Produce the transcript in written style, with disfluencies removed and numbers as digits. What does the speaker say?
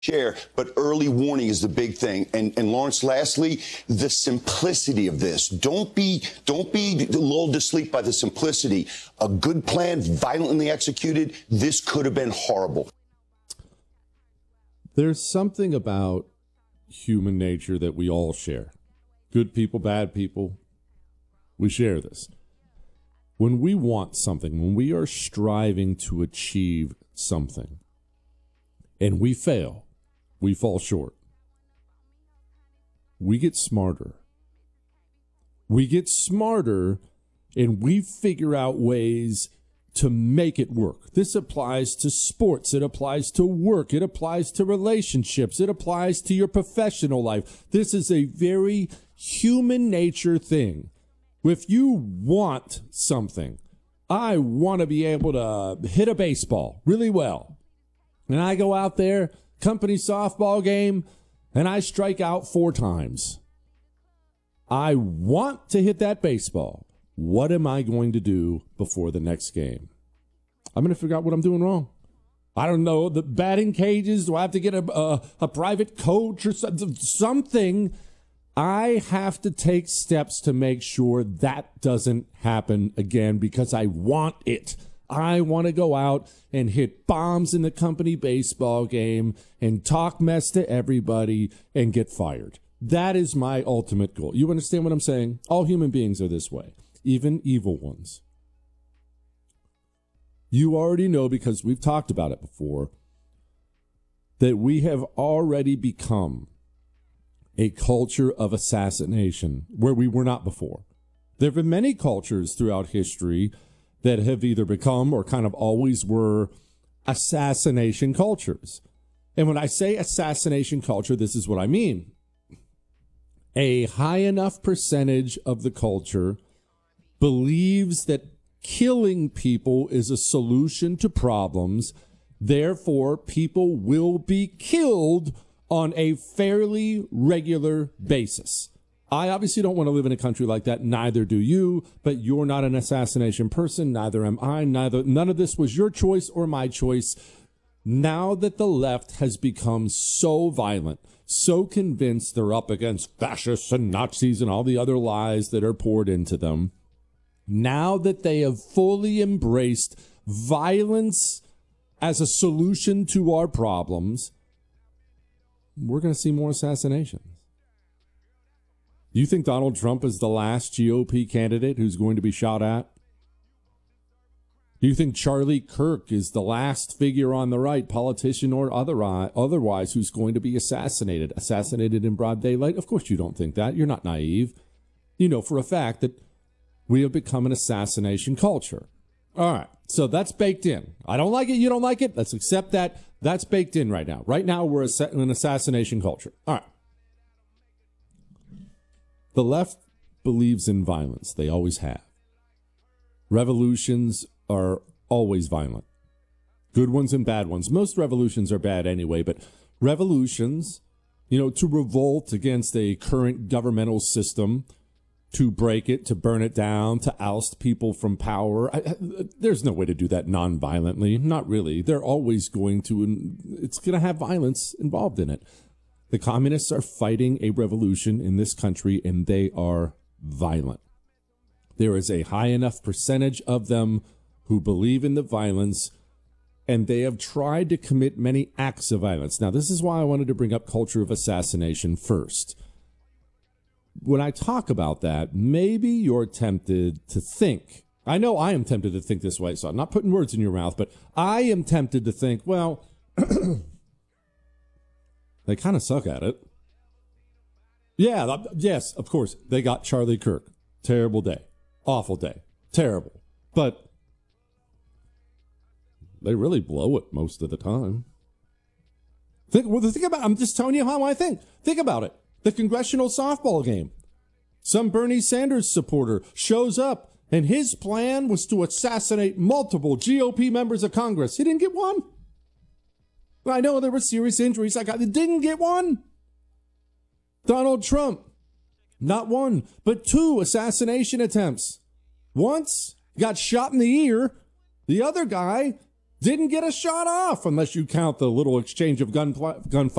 Share, but early warning is the big thing. And Lawrence, lastly, the simplicity of this. Don't be lulled to sleep by the simplicity. A good plan, violently executed, this could have been horrible. There's something about human nature that we all share. Good people, bad people, we share this. When we want something, when we are striving to achieve something, and we fail, we fall short, we get smarter. We get smarter and we figure out ways to make it work. This applies to sports. It applies to work. It applies to relationships. It applies to your professional life. This is a very human nature thing. If you want something, I want to be able to hit a baseball really well. And I go out there, company softball game, and I strike out 4 times. I want to hit that baseball. What am I going to do before the next game? I'm going to figure out what I'm doing wrong. I don't know, the batting cages. Do I have to get a private coach or something? I have to take steps to make sure that doesn't happen again because I want it. I want to go out and hit bombs in the company baseball game and talk mess to everybody and get fired. That is my ultimate goal. You understand what I'm saying? All human beings are this way, even evil ones. You already know, because we've talked about it before, that we have already become a culture of assassination where we were not before. There have been many cultures throughout history that have either become or kind of always were assassination cultures. And when I say assassination culture, this is what I mean. A high enough percentage of the culture believes that killing people is a solution to problems. Therefore, people will be killed on a fairly regular basis. I obviously don't want to live in a country like that. Neither do you, but you're not an assassination person. Neither am I. None of this was your choice or my choice. Now that the left has become so violent, so convinced they're up against fascists and Nazis and all the other lies that are poured into them, now that they have fully embraced violence as a solution to our problems, we're going to see more assassinations. Do you think Donald Trump is the last GOP candidate who's going to be shot at? Do you think Charlie Kirk is the last figure on the right, politician or otherwise, who's going to be assassinated in broad daylight? Of course you don't think that. You're not naive. You know for a fact that we have become an assassination culture. All right, so that's baked in. I don't like it. You don't like it. Let's accept that. That's baked in right now. Right now, we're an assassination culture. All right. The left believes in violence. They always have. Revolutions are always violent. Good ones and bad ones. Most revolutions are bad anyway, but revolutions, to revolt against a current governmental system, to break it, to burn it down, to oust people from power. There's no way to do that non-violently. Not really. It's going to have violence involved in it. The communists are fighting a revolution in this country, and they are violent. There is a high enough percentage of them who believe in the violence, and they have tried to commit many acts of violence. Now, this is why I wanted to bring up culture of assassination first. When I talk about that, maybe you're tempted to think, I know I am tempted to think this way, so I'm not putting words in your mouth, but I am tempted to think, well, they kind of suck at it. Yeah, yes, of course, they got Charlie Kirk. Terrible day. Awful day. Terrible. But they really blow it most of the time. Think about it. I'm just telling you how I think. Think about it. The congressional softball game. Some Bernie Sanders supporter shows up, and his plan was to assassinate multiple GOP members of Congress. He didn't get one. I know there were serious injuries. Didn't get one. Donald Trump, not one, but 2 assassination attempts. Once got shot in the ear. The other guy didn't get a shot off unless you count the little exchange of gunfire